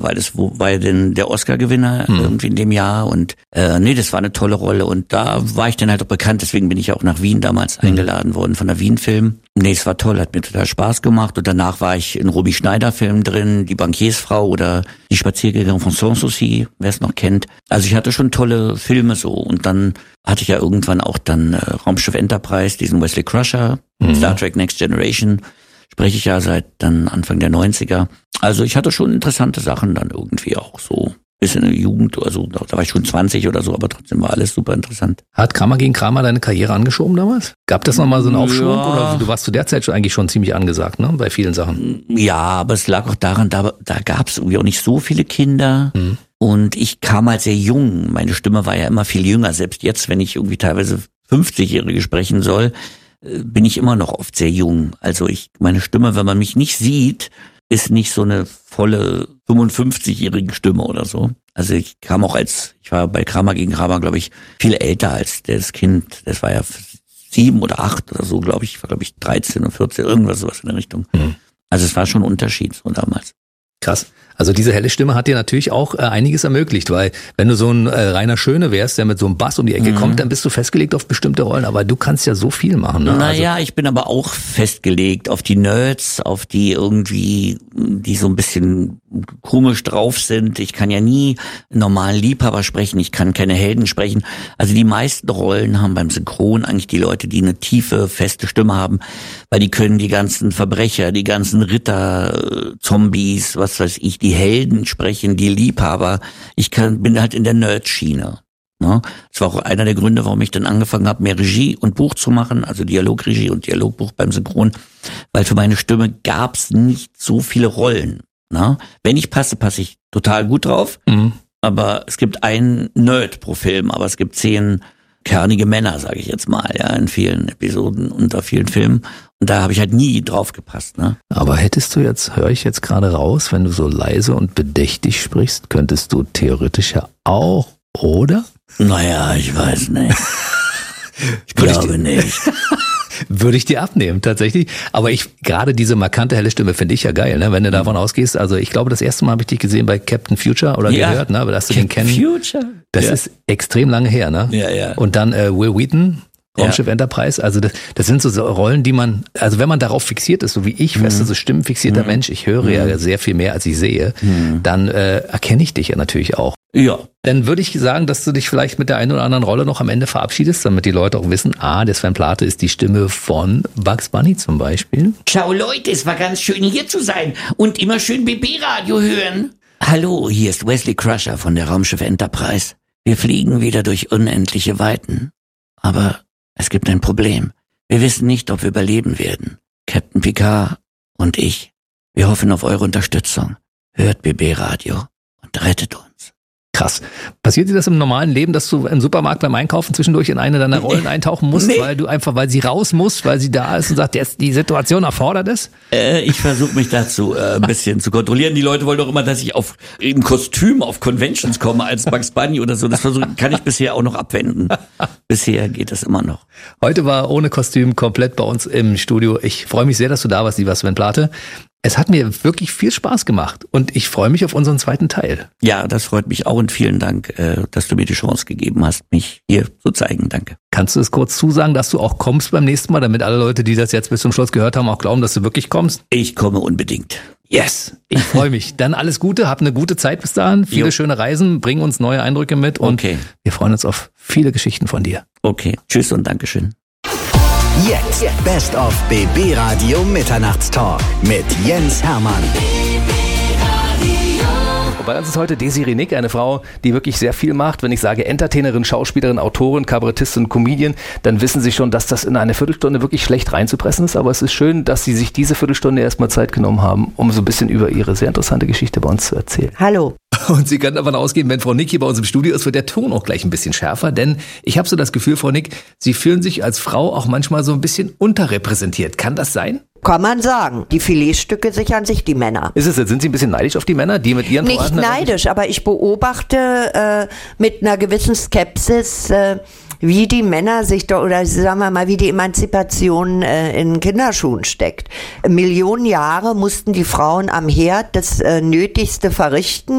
weil das war ja der Oscar-Gewinner irgendwie in dem Jahr und das war eine tolle Rolle und da war ich dann halt auch bekannt, deswegen bin ich auch nach Wien damals eingeladen worden von der Wien-Film. Nee, es war toll, hat mir total Spaß gemacht und danach war ich in Romy Schneider-Filmen drin, Die Bankiersfrau oder Die Spaziergängerin von Sanssouci, wer es noch kennt. Also ich hatte schon tolle Filme so und dann hatte ich ja irgendwann auch dann Raumschiff Enterprise, diesen Wesley Crusher, Star Trek Next Generation, spreche ich ja seit dann Anfang der 90er. Also ich hatte schon interessante Sachen dann irgendwie auch so. Bis in der Jugend oder so, da war ich schon 20 oder so, aber trotzdem war alles super interessant. Hat Kramer gegen Kramer deine Karriere angeschoben damals? Gab das nochmal so einen Aufschwung? Ja. Oder du warst zu der Zeit eigentlich schon ziemlich angesagt, ne? Bei vielen Sachen. Ja, aber es lag auch daran, da gab es irgendwie auch nicht so viele Kinder. Und ich kam halt sehr jung. Meine Stimme war ja immer viel jünger. Selbst jetzt, wenn ich irgendwie teilweise 50-Jährige sprechen soll, bin ich immer noch oft sehr jung. Also meine Stimme, wenn man mich nicht sieht, ist nicht so eine volle 55-jährige Stimme oder so. Also ich war bei Kramer gegen Kramer, glaube ich, viel älter als das Kind. Das war ja 7 oder 8 oder so, glaube ich. Ich war, glaube ich, 13 oder 14, sowas in der Richtung. Also es war schon ein Unterschied so damals. Krass. Also diese helle Stimme hat dir natürlich auch einiges ermöglicht, weil wenn du so ein Rainer Schöne wärst, der mit so einem Bass um die Ecke kommt, dann bist du festgelegt auf bestimmte Rollen, aber du kannst ja so viel machen. Ne? Naja, ich bin aber auch festgelegt auf die Nerds, auf die irgendwie, die so ein bisschen komisch drauf sind. Ich kann ja nie einen normalen Liebhaber sprechen, ich kann keine Helden sprechen. Also die meisten Rollen haben beim Synchron eigentlich die Leute, die eine tiefe, feste Stimme haben, weil die können die ganzen Verbrecher, die ganzen Ritter, Zombies, was weiß ich, die Helden sprechen, die Liebhaber. Bin halt in der Nerd-Schiene. Ne? Das war auch einer der Gründe, warum ich dann angefangen habe, mehr Regie und Buch zu machen, also Dialogregie und Dialogbuch beim Synchron, weil für meine Stimme gab's nicht so viele Rollen. Ne? Wenn ich passe ich total gut drauf, aber es gibt einen Nerd pro Film, aber es gibt 10 kernige Männer, sage ich jetzt mal, ja, in vielen Episoden und auf vielen Filmen. Und da habe ich halt nie drauf gepasst, ne? Aber höre ich jetzt gerade raus, wenn du so leise und bedächtig sprichst, könntest du theoretisch ja auch, oder? Naja, ich weiß nicht. Ich glaube nicht. Würde ich dir abnehmen, tatsächlich. Aber gerade diese markante helle Stimme finde ich ja geil, ne? Wenn du davon ausgehst. Also ich glaube, das erste Mal habe ich dich gesehen bei Captain Future oder gehört, ne? Aber dass du den kennen. Future? Das ist extrem lange her, ne? Ja. Und dann Will Wheaton, Raumschiff Enterprise. Also das sind so Rollen, die man, also wenn man darauf fixiert ist, so wie ich, weißt du, so stimmenfixierter Mensch, ich höre ja sehr viel mehr, als ich sehe, dann erkenne ich dich ja natürlich auch. Ja. Dann würde ich sagen, dass du dich vielleicht mit der einen oder anderen Rolle noch am Ende verabschiedest, damit die Leute auch wissen, der Sven Plate ist die Stimme von Bugs Bunny zum Beispiel. Ciao Leute, es war ganz schön hier zu sein und immer schön BB-Radio hören. Hallo, hier ist Wesley Crusher von der Raumschiff Enterprise. Wir fliegen wieder durch unendliche Weiten. Aber es gibt ein Problem. Wir wissen nicht, ob wir überleben werden. Captain Picard und ich, wir hoffen auf eure Unterstützung. Hört BB-Radio und rettet uns. Krass. Passiert dir das im normalen Leben, dass du im Supermarkt beim Einkaufen zwischendurch in eine deiner Rollen eintauchen musst, weil sie raus muss, weil sie da ist und sagt, jetzt die Situation erfordert es? Ich versuche mich dazu ein bisschen zu kontrollieren. Die Leute wollen doch immer, dass ich im Kostüm auf Conventions komme als Bugs Bunny oder so. Das kann ich bisher auch noch abwenden. Bisher geht das immer noch. Heute war ohne Kostüm komplett bei uns im Studio. Ich freue mich sehr, dass du da warst, lieber Sven Plate. Es hat mir wirklich viel Spaß gemacht und ich freue mich auf unseren zweiten Teil. Ja, das freut mich auch und vielen Dank, dass du mir die Chance gegeben hast, mich hier zu zeigen. Danke. Kannst du es kurz zusagen, dass du auch kommst beim nächsten Mal, damit alle Leute, die das jetzt bis zum Schluss gehört haben, auch glauben, dass du wirklich kommst? Ich komme unbedingt. Yes, ich freue mich. Dann alles Gute, hab eine gute Zeit bis dahin, viele schöne Reisen, bring uns neue Eindrücke mit und wir freuen uns auf viele Geschichten von dir. Okay, tschüss und Dankeschön. Jetzt Best of BB Radio Mitternachtstalk mit Jens Hermann. Bei uns ist heute Desiree Nick, eine Frau, die wirklich sehr viel macht. Wenn ich sage Entertainerin, Schauspielerin, Autorin, Kabarettistin, Comedian, dann wissen Sie schon, dass das in eine Viertelstunde wirklich schlecht reinzupressen ist. Aber es ist schön, dass Sie sich diese Viertelstunde erstmal Zeit genommen haben, um so ein bisschen über Ihre sehr interessante Geschichte bei uns zu erzählen. Hallo. Und Sie können davon ausgehen, wenn Frau Nick hier bei uns im Studio ist, wird der Ton auch gleich ein bisschen schärfer. Denn ich habe so das Gefühl, Frau Nick, Sie fühlen sich als Frau auch manchmal so ein bisschen unterrepräsentiert. Kann das sein? Kann man sagen. Die Filetstücke sichern sich die Männer. Ist es jetzt? Sind Sie ein bisschen neidisch auf die Männer, die mit ihren Nicht neidisch, aber ich beobachte mit einer gewissen Skepsis, wie die Männer sich doch, oder sagen wir mal, wie die Emanzipation in Kinderschuhen steckt. Millionen Jahre mussten die Frauen am Herd das Nötigste verrichten.